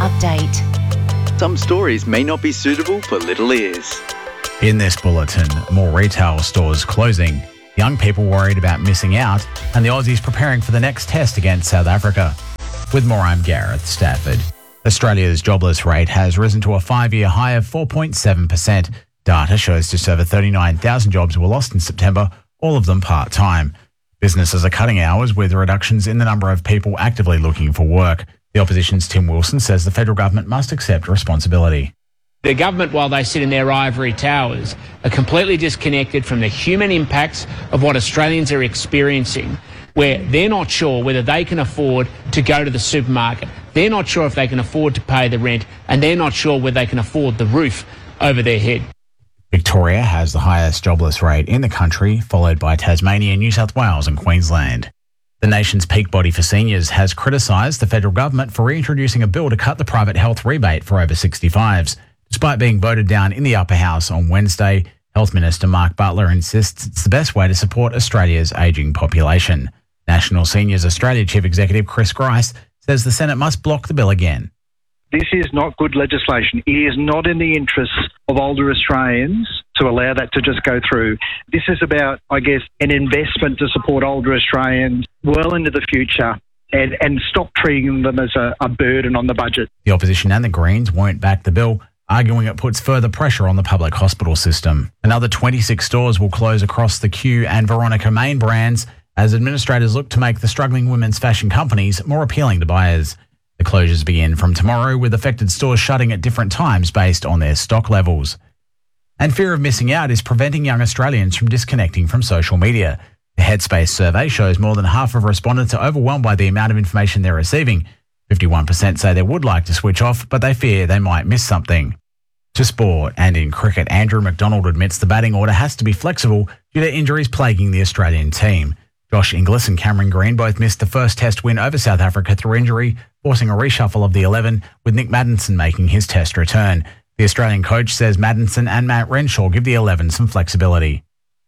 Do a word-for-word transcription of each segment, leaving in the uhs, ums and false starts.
update. Some stories may not be suitable for little ears. In this bulletin, more retail stores closing, young people worried about missing out, and the Aussies preparing for the next test against South Africa. With more, I'm Gareth Stafford. Australia's jobless rate has risen to a five-year high of four point seven percent. Data shows just over thirty-nine thousand jobs were lost in September, all of them part-time. Businesses are cutting hours with reductions in the number of people actively looking for work. The opposition's Tim Wilson says the federal government must accept responsibility. The government, while they sit in their ivory towers, are completely disconnected from the human impacts of what Australians are experiencing, where they're not sure whether they can afford to go to the supermarket. They're not sure if they can afford to pay the rent, and they're not sure whether they can afford the roof over their head. Victoria has the highest jobless rate in the country, followed by Tasmania, New South Wales and Queensland. The nation's peak body for seniors has criticised the federal government for reintroducing a bill to cut the private health rebate for over sixty-fives. Despite being voted down in the upper house on Wednesday, Health Minister Mark Butler insists it's the best way to support Australia's ageing population. National Seniors Australia Chief Executive Chris Grice says the Senate must block the bill again. This is not good legislation. It is not in the interests of older Australians to allow that to just go through. This is about, I guess, an investment to support older Australians well into the future and, and stop treating them as a, a burden on the budget. The opposition and the Greens won't back the bill, arguing it puts further pressure on the public hospital system. Another twenty-six stores will close across the Q and Veronica Main brands as administrators look to make the struggling women's fashion companies more appealing to buyers. The closures begin from tomorrow, with affected stores shutting at different times based on their stock levels. And fear of missing out is preventing young Australians from disconnecting from social media. The Headspace survey shows more than half of respondents are overwhelmed by the amount of information they're receiving. fifty-one percent say they would like to switch off, but they fear they might miss something. To sport, and in cricket, Andrew McDonald admits the batting order has to be flexible due to injuries plaguing the Australian team. Josh Inglis and Cameron Green both missed the first test win over South Africa through injury, forcing a reshuffle of the eleven, with Nick Maddinson making his test return. The Australian coach says Maddinson and Matt Renshaw give the eleven some flexibility.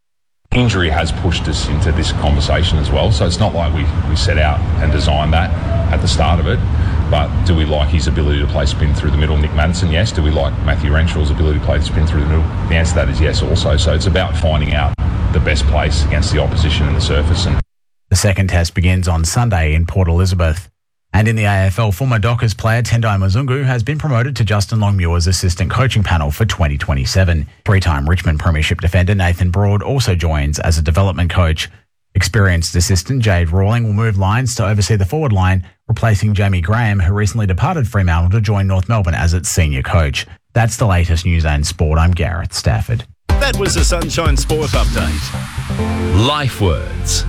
Injury has pushed us into this conversation as well, so it's not like we, we set out and designed that at the start of it. But do we like his ability to play spin through the middle? Nick Maddinson, yes. Do we like Matthew Renshaw's ability to play spin through the middle? The answer to that is yes also. So it's about finding out the best place against the opposition in the surface. And the second test begins on Sunday in Port Elizabeth. And in the A F L, former Dockers player Tendai Muzungu has been promoted to Justin Longmuir's assistant coaching panel for twenty twenty-seven. Three-time Richmond Premiership defender Nathan Broad also joins as a development coach. Experienced assistant Jade Rawling will move lines to oversee the forward line, replacing Jamie Graham, who recently departed Fremantle to join North Melbourne as its senior coach. That's the latest News and Sport. I'm Gareth Stafford. That was the Sunshine Sport Update. Life Words.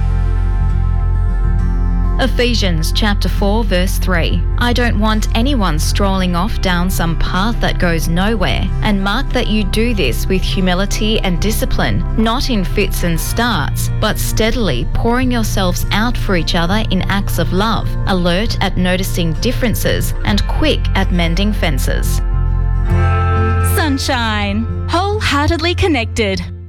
Ephesians chapter four verse three. I don't want anyone strolling off down some path that goes nowhere, and mark that you do this with humility and discipline, not in fits and starts, but steadily pouring yourselves out for each other in acts of love, alert at noticing differences and quick at mending fences. Sunshine. Wholeheartedly connected.